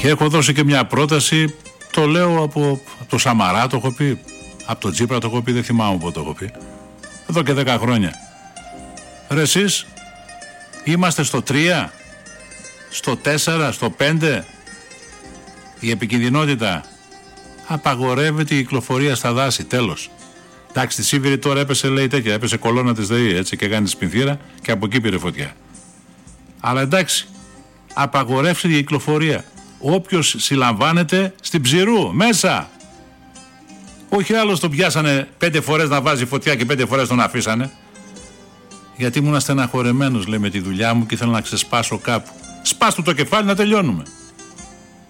Και έχω δώσει και μια πρόταση, το λέω από το Σαμαρά, το έχω πει, από το Τσίπρα το έχω πει, δεν θυμάμαι πότε το έχω πει, εδώ και 10 χρόνια. Ρε εσείς, είμαστε στο 3, στο 4, στο 5, η επικινδυνότητα. Απαγορεύεται η κυκλοφορία στα δάση, τέλος. Εντάξει, στη Σίβηρη τώρα έπεσε, λέει τέτοια, έπεσε κολόνα της ΔΕΗ, έτσι, και κάνει σπινθήρα και από εκεί πήρε φωτιά. Αλλά εντάξει, απαγορεύεται η κυκλοφορία. Όποιος συλλαμβάνεται στην Ψηρού, μέσα. Όχι άλλος τον πιάσανε 5 φορές να βάζει φωτιά και 5 φορές τον αφήσανε. Γιατί ήμουν στεναχωρεμένος, λέει, με τη δουλειά μου και ήθελα να ξεσπάσω κάπου. Σπάς του το κεφάλι να τελειώνουμε.